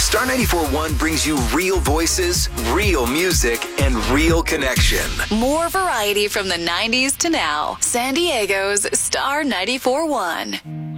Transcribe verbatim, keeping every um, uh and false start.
Star ninety-four point one brings you real voices, real music, and real connection. More variety from the nineties to now. San Diego's Star ninety-four point one.